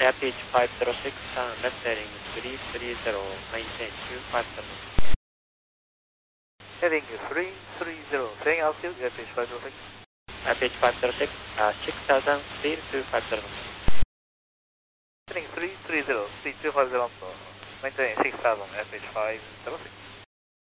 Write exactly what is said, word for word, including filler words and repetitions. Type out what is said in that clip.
Airpage five zero six, uh, left heading three three zero, maintain two five seven. Heading three three zero, staying altitude, Airpage five zero six. Airpage five zero six, uh, six thousand, speed two five zero. Heading three three zero, speed two five zero, maintaining six thousand, Airpage five zero six.